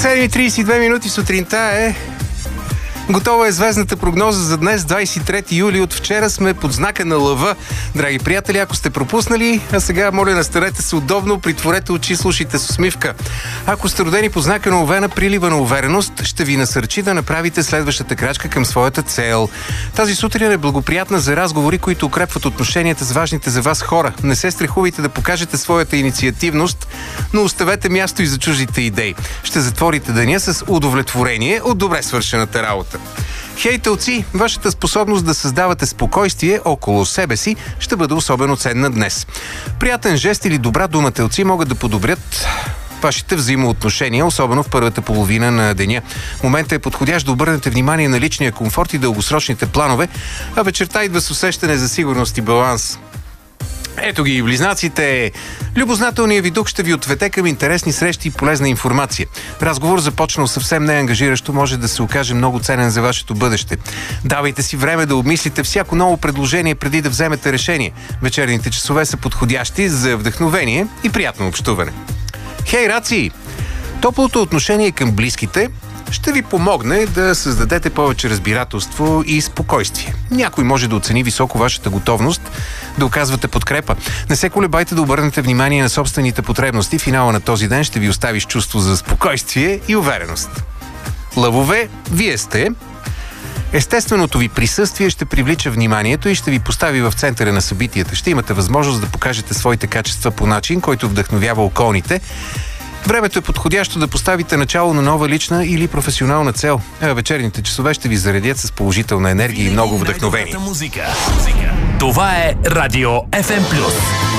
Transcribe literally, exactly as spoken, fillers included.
седем и тридесет и две минути сутринта е. Готова е звездната прогноза за днес, двадесет и трети юли. От вчера сме под знака на лъва. Драги приятели, ако сте пропуснали, а сега моля настанете се удобно, притворете очи, слушайте с усмивка. Ако сте родени по знака на Овена, прилива на увереност ще ви насърчи да направите следващата крачка към своята цел. Тази сутрин е благоприятна за разговори, които укрепват отношенията с важните за вас хора. Не се страхувайте да покажете своята инициативност, но оставете място и за чуждите идеи. Ще затворите деня с удовлетворение от добре свършената работа. Хей, телци, вашата способност да създавате спокойствие около себе си ще бъде особено ценна днес. Приятен жест или добра дума, телци, могат да подобрят вашите взаимоотношения, особено в първата половина на деня. Моментът е подходящ да обърнете внимание на личния комфорт и дългосрочните планове, а вечерта идва с усещане за сигурност и баланс. Ето ги и близнаците. Любознателният ви дух ще ви отведе към интересни срещи и полезна информация. Разговор, започнал съвсем неангажиращо, може да се окаже много ценен за вашето бъдеще. Давайте си време да обмислите всяко ново предложение преди да вземете решение. Вечерните часове са подходящи за вдъхновение и приятно общуване. Хей, раци! Топлото отношение към близките ще ви помогне да създадете повече разбирателство и спокойствие. Някой може да оцени високо вашата готовност да оказвате подкрепа. Не се колебайте да обърнете внимание на собствените потребности. Финала на този ден ще ви остави с чувство за спокойствие и увереност. Лъвове, вие сте. Естественото ви присъствие ще привлича вниманието и ще ви постави в центъра на събитията. Ще имате възможност да покажете своите качества по начин, който вдъхновява околните. Времето е подходящо да поставите начало на нова лична или професионална цел. А вечерните часове ще ви заредят с положителна енергия и много вдъхновение. Това е Радио Еф Ем Плюс.